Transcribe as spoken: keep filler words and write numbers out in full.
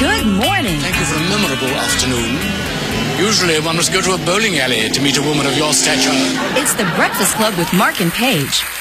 Good morning. Thank you for a memorable afternoon. Usually one must go to a bowling alley to meet a woman of your stature. It's the Breakfast Club with Mark and Paige.